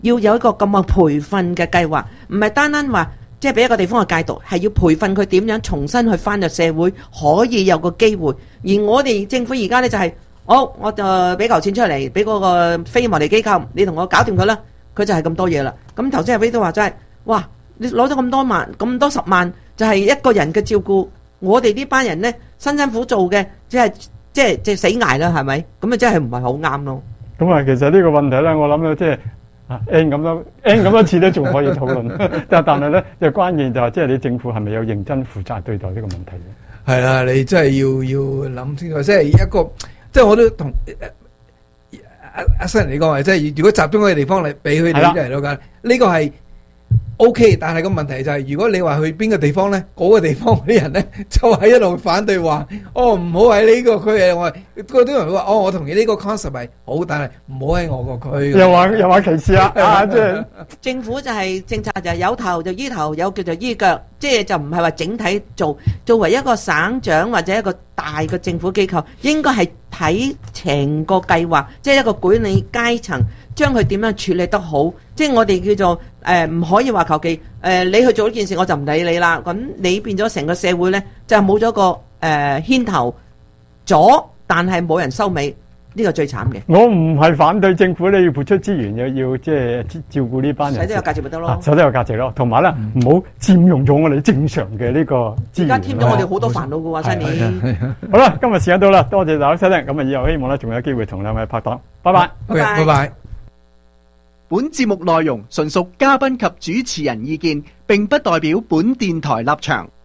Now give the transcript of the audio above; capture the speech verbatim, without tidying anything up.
要有一個咁嘅培訓嘅計劃，唔係單單話即係俾一個地方嘅戒毒，係要培訓佢點樣重新去翻入社會，可以有個機會。而我哋政府而家呢，就係、是，好，我就俾嚿錢出嚟，俾嗰個非牟利機構，你同我搞掂佢啦。佢就係咁多嘢啦。咁頭先阿飛都話真係，哇！你攞咗咁多萬，咁多十萬，就係一個人嘅照顧。我哋呢班人呢，辛辛苦做嘅，即係即係即係死捱啦，係咪？咁啊，真係唔係好啱咯。 咁啊，其實呢個問題咧，我諗咧，即係啊 N 咁多 N 咁多次都仲可以討論。但但係咧，即係關鍵就係，即係你政府係咪有認真負責對待呢個問題嘅？ 係啦，你真係要要諗清楚，即係一個，即係我都同阿阿新人你講話，即係如果集中嗰個地方嚟俾佢哋嚟到㗎，呢個係 O K， 但係個問題就係，如果你話去邊個地方咧，嗰個地方嗰啲人咧就係一路反對話，哦唔好喺呢個區嘅，我嗰啲人會話，哦我同意呢個 concept 係好，但係唔好喺我個區。 又話又話歧視啊！啊，即係政府就係政策就係有頭就醫頭，有腳就醫腳，即係就唔係話整體做。作為一個省長或者一個大嘅政府機構，應該係睇成個計劃，即係一個管理階層，將佢點樣處理得好。即係我哋叫做誒唔可以話求其誒你去做呢件事我就唔理你啦。咁你變咗成個社會呢，就冇咗個誒牽頭咗，但係冇人收尾，呢個最慘嘅。 我唔係反對政府咧要付出資源，又要即係照顧呢班人， 使得有價值咪得咯， 使得有價值咯。同埋咧唔好佔用咗我哋正常嘅呢個資源。 而家添咗我哋好多煩惱嘅喎，新年。 好啦，今日時間到啦，多謝大家收聽。咁啊，以後希望咧仲有機會同兩位拍檔。拜拜。 OK，拜拜。 本節目內容純屬嘉賓及主持人意見，並不代表本電台立場。